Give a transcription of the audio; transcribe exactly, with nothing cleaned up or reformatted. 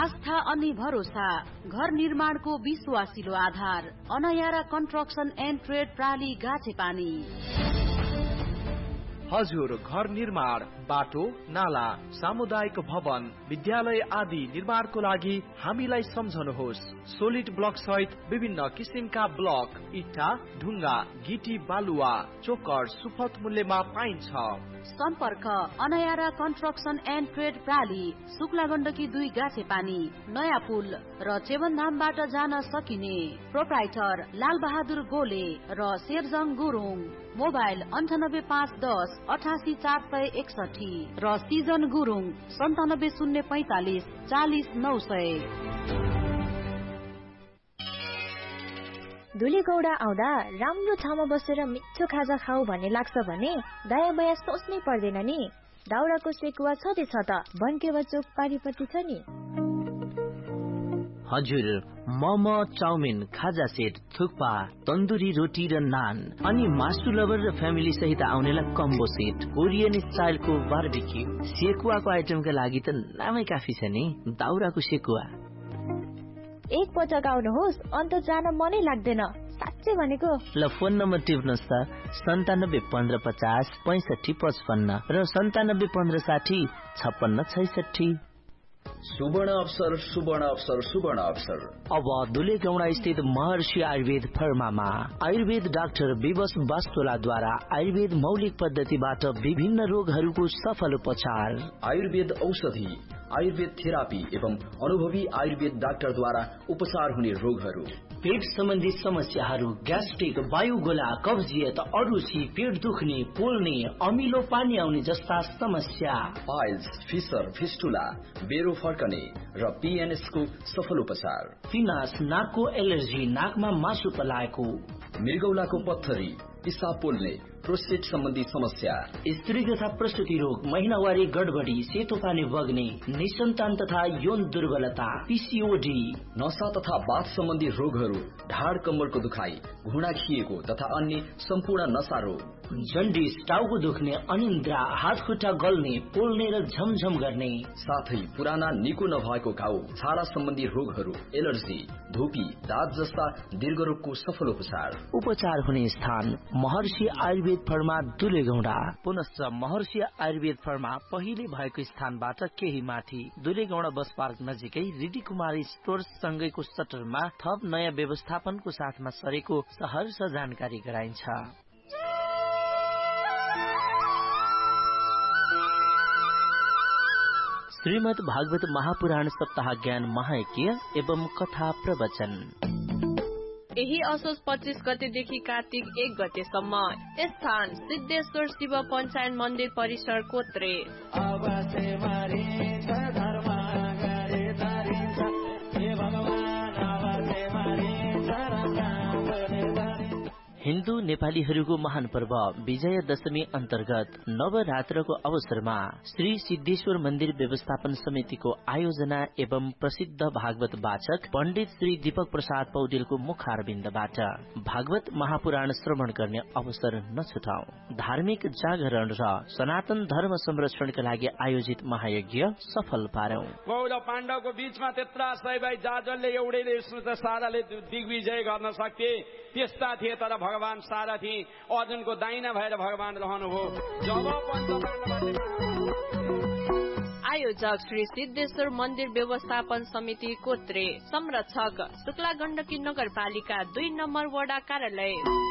आस्था अनि भरोसा, घर निर्माणको विश्वासिलो आधार। अनयारा कन्स्ट्रक्सन एन्ड ट्रेड प्राली गाछेपानी। हजुर, घर निर्माण, बाटो, नाला, सामुदायिक भवन, विद्यालय आदि निर्माणको लागि हामीलाई सम्झनुहोस्। सोलिड ब्लक सहित विभिन्न किसिमका ब्लक, इट्टा, ढुङ्गा, गिटी, बालुवा, चोकर सुपथ मूल्यमा पाइन्छ। सम्पर्क अनयारा construction and trade प्राली, Shukla Gandaki दुई गाछेपानी, नयाँ पुल र चेवनधामबाट जान सकिने। प्रोप्राइटर लाल बहादुर गोले र शेरजङ गुरुङ। मोबाइल अन्ठानब्बे पाँच दस अठासी चार सय एकसठी र सिजन गुरुङ सन्तानब्बे शून्य पैंतालिस चालिस नौ सय। धुलीगौडा आउँदा राम्रो ठाउँमा बसेर मिठो खाजा खाऊ भन्ने लाग्छ भने दायाँ बायाँ सोच्नै पर्दैन नि। दाउराको सेकुवा छँदैछ त बनकेवा चोक पारिपट्टि छ नि। हजुर, मोमो, चाउमिन, खाजा सेट, थुक्पा, तन्दुरी रोटी र नान अनि मासु लभर र फ्यामिली सहित आउनेलाई कम्बो सेट, कोरियन स्टाइलको बार्बिक्यू, सेकुवाको आइटमका लागि त नामै काफी छ नि। दाउराको सेकुवा एक पटक आउनुहोस्, अन्त जान मनै लाग्दैन साँच्चै भनेको। ल फोन नम्बर टिप्नुहोस् त, सन्तानब्बे पन्ध्र पचास पैंसठी पचपन्न र सन्तानब्बे पन्ध्र साठी छप्पन्न छैसठी। सुवर्ण अवसर, सुवर्ण अवसर, सुवर्ण अवसर। अब दुलेगौडा स्थित महर्षि आयुर्वेद फर्मामा आयुर्वेद डाक्टर विवश वास्तोलाद्वारा आयुर्वेद मौलिक पद्धतिबाट विभिन्न रोगहरूको सफल उपचार। आयुर्वेद औषधि, आयुर्वेद थेरापी एवं अनुभवी आयुर्वेद डाक्टरद्वारा उपचार हुने रोगहरू, पेट सम्बन्धी समस्याहरू, ग्यास्ट्रिक, वायुगोला, कब्जियत, अरुची, पेट दुख्ने, पोल्ने, अमिलो पानी आउने जस्ता समस्या, पाइल्स, फिसर, फिस्टुला, बेरो फर्कने र पीएनएस को सफल उपचार, फिनास, नाकको एलर्जी, नाकमा मासु पलाएको, मृगौलाको पत्थरी, पिसाब पोल्ने, प्रोस्टेट सम्बन्धी समस्या, स्त्री तथा प्रसूति रोग, महिनावारी गडबडी, सेतो पानी बग्ने, निसन्तान तथा यौन दुर्बलता, पीसीओडी, नशा तथा बाथ सम्बन्धी रोगहरू, ढाड कम्मरको दुखाइ, घुँडा खिएको तथा अन्य सम्पूर्ण नशा रोग, जन्डिस, टाउको दुख्ने, अनिन्द्रा, हात खुट्टा गल्ने, पोल्ने र झमझम गर्ने, साथै पुराना निको नभएको घाउ, छाला सम्बन्धी रोगहरू, एलर्जी, धुपी, दाँत जस्ता दीर्घरोगको सफल उपचार। उपचार हुने स्थान महर्षि आयुर्वेद फर्मा दुलेगौडा। पुनश्च महर्षि आयुर्वेद फर्मा पहिले भएको स्थानबाट केही माथि दुलेगौडा बस पार्क नजिकै रिडी कुमारी स्टोर्स सँगैको सटरमा थप नयाँ व्यवस्थापनको साथमा सरेको सहर्ष जानकारी गराइन्छ। श्रीमद् भागवत महापुराण सप्ताह ज्ञान महायज्ञ एवं कथा प्रवचन यही असोज पच्चीस गतेदेखि कार्तिक एक गतेसम्म। स्थान सिद्धेश्वर शिव पञ्चायन मन्दिर परिसर कोत्रे। हिन्दू नेपालीहरूको महान पर्व विजय दशमी अन्तर्गत नवरात्रको अवसरमा श्री सिद्धेश्वर मन्दिर व्यवस्थापन समितिको आयोजना एवं प्रसिद्ध भागवत वाचक पण्डित श्री दीपक प्रसाद पौडेलको मुखारविन्दबाट भागवत महापुराण श्रवण गर्ने अवसर नछुटाऊ। धार्मिक जागरण र सनातन धर्म संरक्षणका लागि आयोजित महायज्ञ सफल पारौं। कौरव पाण्डवको बीचमा त्यत्रा सयबाई जाजलले एउटैले साराले दिग्विजय गर्न सक्थे, त्यस्ता थिए। तर भगवान सारथी अर्जुनको दाहिना भएर भगवान रहनुभयो। जब आयोजक श्री सिद्धेश्वर मन्दिर व्यवस्थापन समिति कोत्रे। संरक्षक शुक्ला गण्डकी नगरपालिका दुई नम्बर वडा कार्यालय।